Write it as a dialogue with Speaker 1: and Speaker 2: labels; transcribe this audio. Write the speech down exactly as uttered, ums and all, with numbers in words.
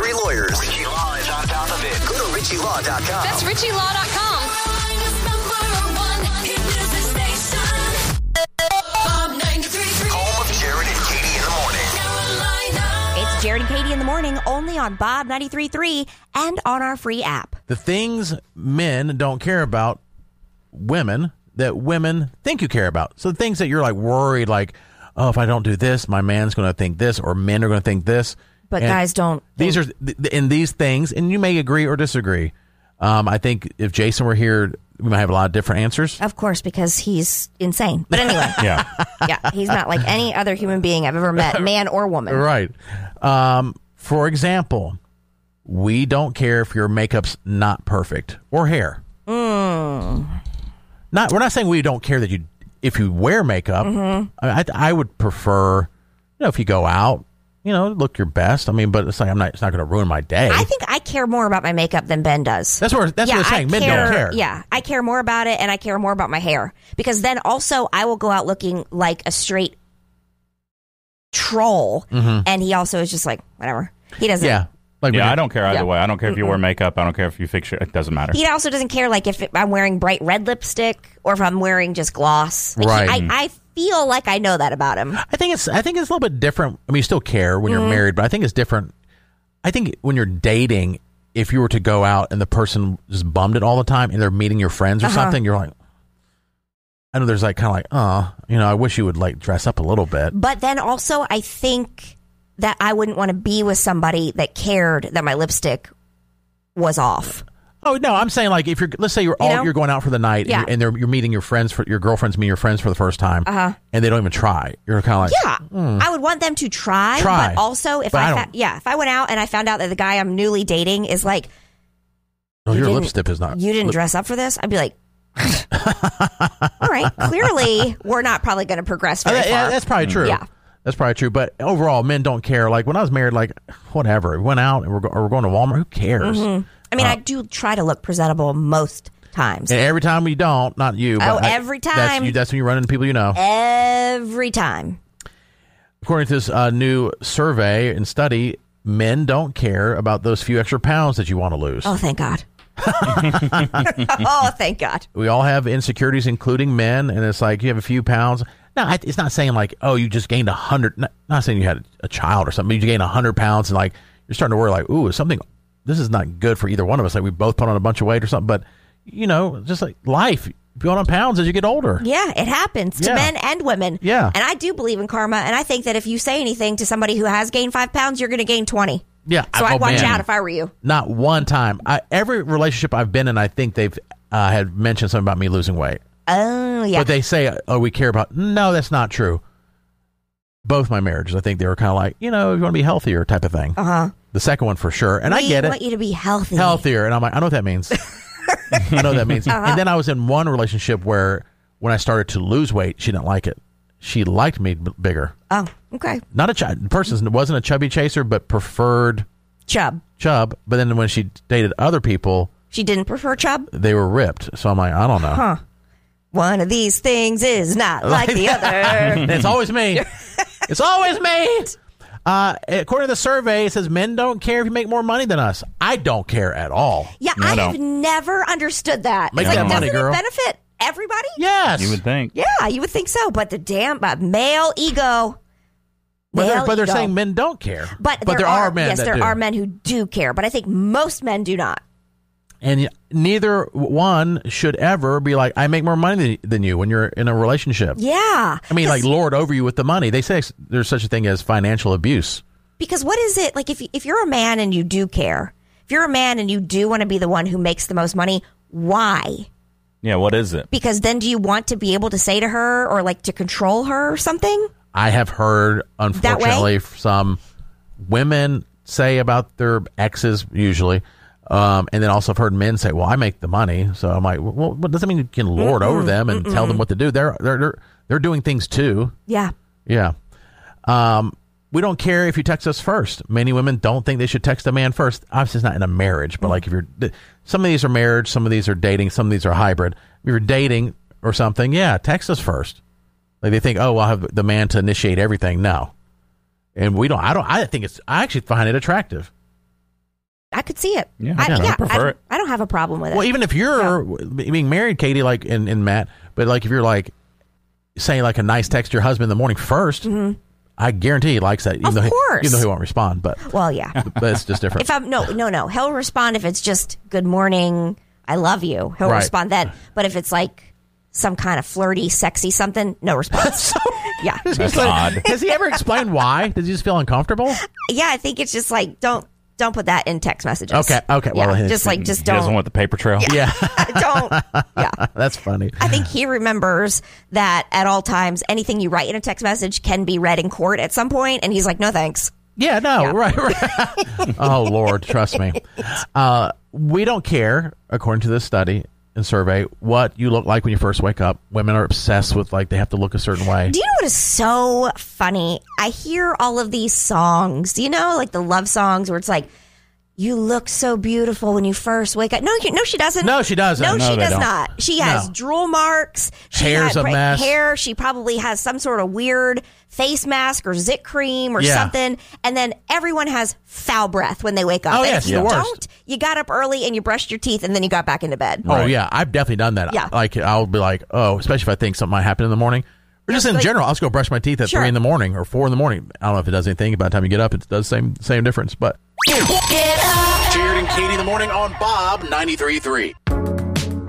Speaker 1: ninety-three Lawyers.
Speaker 2: Richie Law is on top of it.
Speaker 1: Go to richie law dot com.
Speaker 3: That's richie law dot com.
Speaker 2: Home of Jared and Katie in the morning.
Speaker 4: It's Jared and Katie in the morning, only on Bob ninety-three point three and on our free app.
Speaker 5: The things men don't care about women that women think you care about. So the things that you're like worried, like, oh, if I don't do this, my man's going to think this, or men are going to think this.
Speaker 4: But
Speaker 5: And
Speaker 4: guys don't.
Speaker 5: These are th- in these things, and you may agree or disagree. Um, I think if Jason were here, we might have a lot of different answers.
Speaker 4: Of course, because he's insane. But anyway,
Speaker 6: Yeah.
Speaker 4: yeah, he's not like any other human being I've ever met, man or woman.
Speaker 5: Right. Um, for example, we don't care if your makeup's not perfect or hair.
Speaker 4: Mm.
Speaker 5: Not. We're not saying we don't care that you if you wear makeup.
Speaker 4: Mm-hmm.
Speaker 5: I, I would prefer, you know, if you go out, you know, look your best. I mean, but it's like I'm not. It's not going to ruin my day.
Speaker 4: I think I care more about my makeup than Ben does.
Speaker 5: that's what that's
Speaker 4: yeah,
Speaker 5: what we're saying.
Speaker 4: I
Speaker 5: Men
Speaker 4: care,
Speaker 5: don't care.
Speaker 4: Yeah, I care more about it, and I care more about my hair because then also I will go out looking like a straight troll,
Speaker 5: Mm-hmm.
Speaker 4: and he also is just like whatever. He doesn't.
Speaker 5: Yeah. Like
Speaker 6: Yeah,
Speaker 5: when
Speaker 6: I
Speaker 5: you're-
Speaker 6: don't care either
Speaker 4: Yeah.
Speaker 6: way. I don't care if you wear makeup. I don't care if you fix your... It doesn't matter.
Speaker 4: He also doesn't care like if I'm wearing bright red lipstick or if I'm wearing just gloss. Like,
Speaker 5: Right.
Speaker 4: he- I, I feel like I know that about him.
Speaker 5: I think it's I think it's a little bit different. I mean, you still care when
Speaker 4: Mm-hmm.
Speaker 5: you're married, but I think it's different. I think when you're dating, if you were to go out and the person just bummed it all the time and they're meeting your friends or
Speaker 4: Uh-huh.
Speaker 5: something, you're like, I know there's like kind of like, oh, you know, I wish you would like dress up a little bit.
Speaker 4: But then also, I think that I wouldn't want to be with somebody that cared that my lipstick was off.
Speaker 5: Oh no, I'm saying like if you're, let's say you're all
Speaker 4: You know?
Speaker 5: you're going out for the night
Speaker 4: Yeah.
Speaker 5: and, you're, and they're, you're meeting your friends for your girlfriend's meeting your friends for the first time,
Speaker 4: Uh-huh.
Speaker 5: and they don't even try. You're kind of like,
Speaker 4: Yeah, I would want them to try,
Speaker 5: Try.
Speaker 4: but also if
Speaker 5: But I
Speaker 4: I,
Speaker 5: don't-
Speaker 4: fa- yeah, if I went out and I found out that the guy I'm newly dating is like,
Speaker 5: oh,
Speaker 4: You
Speaker 5: your
Speaker 4: didn't-
Speaker 5: lipstick is not.
Speaker 4: you didn't
Speaker 5: lip-
Speaker 4: dress up for this, I'd be like, all right, clearly we're not probably going to progress
Speaker 5: Oh,
Speaker 4: very
Speaker 5: that- yeah,
Speaker 4: far.
Speaker 5: that's probably true.
Speaker 4: Yeah.
Speaker 5: That's probably true. But overall, men don't care. Like when I was married, like whatever. We went out and we're, go- or we're going to Walmart. Who cares?
Speaker 4: Mm-hmm. I mean,
Speaker 5: Uh,
Speaker 4: I do try to look presentable most times.
Speaker 5: And every time we don't, not you. But
Speaker 4: Oh,
Speaker 5: I-
Speaker 4: every
Speaker 5: That's,
Speaker 4: time.
Speaker 5: you, that's when you run into people you know.
Speaker 4: Every time.
Speaker 5: According to this uh, new survey and study, men don't care about those few extra pounds that you want to lose.
Speaker 4: Oh, thank God. oh, thank God.
Speaker 5: We all have insecurities, including men, and it's like you have a few pounds. No, I- it's not saying like, oh, you just gained a hundred. Not, not saying you had a child or something. You gained a hundred pounds, and like you're starting to worry, like, ooh, is something. This is not good for either one of us. Like we both put on a bunch of weight or something. But you know, just like life, you put on pounds as you get older.
Speaker 4: Yeah, it happens to
Speaker 5: Yeah.
Speaker 4: men and women.
Speaker 5: Yeah.
Speaker 4: And I do believe in karma, and I think that if you say anything to somebody who has gained five pounds, you're going to gain twenty.
Speaker 5: Yeah.
Speaker 4: So
Speaker 5: oh,
Speaker 4: I'd watch
Speaker 5: man.
Speaker 4: out if I were you.
Speaker 5: Not one time. I, every relationship I've been in, I think they've uh, had mentioned something about me losing weight.
Speaker 4: Oh, yeah.
Speaker 5: But they say, oh, we care about. No, that's not true. Both my marriages, I think they were kind of like, you know, you want to be healthier type of thing.
Speaker 4: Uh huh.
Speaker 5: The second one for sure. And I
Speaker 4: we
Speaker 5: get it.
Speaker 4: want you to be healthy.
Speaker 5: Healthier. And I'm like, I know what that means. I know what that means.
Speaker 4: Uh-huh.
Speaker 5: And then I was in one relationship where when I started to lose weight, she didn't like it. She liked me b- bigger.
Speaker 4: Oh, okay.
Speaker 5: Not a ch- the person wasn't a chubby chaser, but preferred
Speaker 4: Chub.
Speaker 5: chub. But then when she dated other people,
Speaker 4: She didn't prefer chub?
Speaker 5: they were ripped. So I'm like, I don't know.
Speaker 4: Huh. One of these things is not like the other.
Speaker 5: And it's always me. It's always me. Uh, according to the survey, it says men don't care if you make more money than us. I don't care at all.
Speaker 4: Yeah,
Speaker 6: No, I
Speaker 4: I have
Speaker 6: don't.
Speaker 4: never understood that.
Speaker 5: Make
Speaker 4: It's
Speaker 5: that
Speaker 4: like,
Speaker 5: money,
Speaker 4: doesn't
Speaker 5: girl.
Speaker 4: it benefit everybody?
Speaker 5: Yes.
Speaker 6: You would think.
Speaker 4: Yeah, you would think so. But the damn uh, male ego.
Speaker 5: But they're,
Speaker 4: Male
Speaker 5: but they're
Speaker 4: ego.
Speaker 5: saying men don't care.
Speaker 4: But,
Speaker 5: there, are, men
Speaker 4: Yes,
Speaker 5: that
Speaker 4: there
Speaker 5: do.
Speaker 4: are men who do care. But I think most men do not.
Speaker 5: And neither one should ever be like, I make more money than, than you when you're in a relationship.
Speaker 4: Yeah.
Speaker 5: I mean, like,
Speaker 4: 'Cause-
Speaker 5: lord over you with the money. They say there's such a thing as financial abuse.
Speaker 4: Because what is it like if if you're a man and you do care, if you're a man and you do want to be the one who makes the most money, why?
Speaker 6: Yeah, what is it?
Speaker 4: Because then do you want to be able to say to her or like to control her or something?
Speaker 5: I have heard, unfortunately,
Speaker 4: way?
Speaker 5: some women say about their exes, usually. Um, and then also I've heard men say, well, I make the money. So I'm like, well, what does that mean you can lord over them and tell them what to do? They're, they're, they're, they're doing things too.
Speaker 4: Yeah.
Speaker 5: Yeah. Um, we don't care if you text us first. Many women don't think they should text a man first. Obviously, it's not in a marriage, but like if you're, some of these are marriage, some of these are dating, some of these are hybrid. If you're dating or something, yeah, text us first. Like they think, oh, well, I'll have the man to initiate everything. No. And we don't, I don't, I think it's, I actually find it attractive.
Speaker 4: I could see it.
Speaker 6: Yeah,
Speaker 4: I,
Speaker 6: yeah, I
Speaker 4: yeah,
Speaker 6: prefer
Speaker 4: I,
Speaker 6: it.
Speaker 4: I don't have a problem with it.
Speaker 5: Well, even if you're being married, Katie, like and, and Matt, but like if you're like saying like a nice text to your husband in the morning first, mm-hmm. I guarantee he likes that. Even
Speaker 4: of
Speaker 5: though
Speaker 4: course.
Speaker 5: He, even though he won't respond, but
Speaker 4: well, yeah,
Speaker 5: but it's just different.
Speaker 4: If I'm no, no, no, he'll respond if it's just good morning, I love you. He'll
Speaker 5: Right.
Speaker 4: respond then. But if it's like some kind of flirty, sexy something, no response. yeah,
Speaker 6: That's odd.
Speaker 5: Has he ever explained why? Does he just feel uncomfortable?
Speaker 4: yeah. I think it's just like don't. Don't put that in text messages.
Speaker 5: Okay, okay, well,
Speaker 4: yeah,
Speaker 5: his-
Speaker 4: just like just
Speaker 6: He
Speaker 4: don't.
Speaker 6: doesn't want the paper trail.
Speaker 5: Yeah,
Speaker 4: don't. Yeah.
Speaker 5: that's funny.
Speaker 4: I think he remembers that at all times, anything you write in a text message can be read in court at some point, and he's like, "No, thanks."
Speaker 5: Yeah, no,
Speaker 4: Yeah.
Speaker 5: right, right. Oh, Lord, trust me. Uh, we don't care, according to this study and survey, what you look like when you first wake up. Women are obsessed with, like, they have to look a certain way.
Speaker 4: Do you know what is so funny? I hear all of these songs, you know, like the love songs where it's like, you look so beautiful when you first wake up. No, you, no, she doesn't.
Speaker 5: No, she doesn't.
Speaker 4: No,
Speaker 5: No,
Speaker 4: she
Speaker 6: they
Speaker 4: does
Speaker 6: don't.
Speaker 4: not. She has
Speaker 5: No.
Speaker 4: drool marks. She
Speaker 5: Hair's
Speaker 4: had
Speaker 5: a
Speaker 4: pra-
Speaker 5: mess.
Speaker 4: Hair. She probably has some sort of weird face mask or zit cream or
Speaker 5: Yeah.
Speaker 4: something. And then everyone has foul breath when they wake up.
Speaker 5: Oh,
Speaker 4: and
Speaker 5: yeah,
Speaker 4: if
Speaker 5: it's
Speaker 4: you
Speaker 5: the worst.
Speaker 4: don't, you got up early and you brushed your teeth and then you got back into bed.
Speaker 5: Oh, yeah, I've definitely done that.
Speaker 4: Yeah.
Speaker 5: Like, I'll be like, oh, especially if I think something might happen in the morning. Or just in
Speaker 4: like-
Speaker 5: general, I'll just go brush my teeth at
Speaker 4: Sure.
Speaker 5: three in the morning or four in the morning. I don't know if it does anything. By the time you get up, it does same same difference. But
Speaker 2: Get up.
Speaker 1: Jared and Katie in the morning on Bob ninety-three point three.